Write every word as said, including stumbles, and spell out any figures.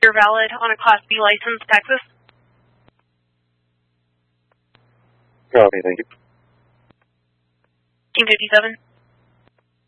you're valid on a Class B license, Texas? Copy, thank you. Team fifty-seven.